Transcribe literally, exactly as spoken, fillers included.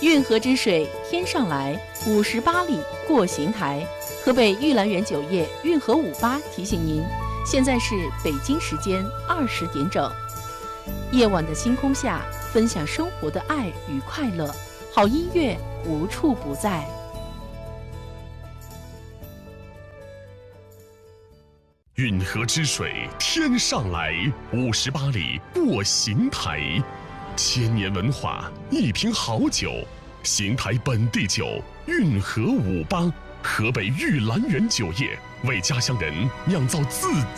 运河之水天上来，五十八里过邢台。河北玉兰园酒业运河五八提醒您，现在是北京时间二十点整。夜晚的星空下，分享生活的爱与快乐，好音乐无处不在。 运河之水天上来，五十八里过邢台。千年文化，一瓶好酒，邢台本地酒，运河五八，河北玉兰园酒业为家乡人酿造自